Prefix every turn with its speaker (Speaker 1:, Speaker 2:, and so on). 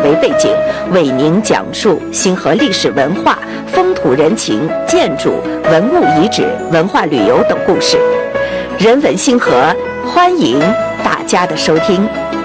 Speaker 1: 为背景，为您讲述星河历史文化、风土人情、建筑、文物遗址、文化旅游等故事。人文星河，欢迎大家的收听。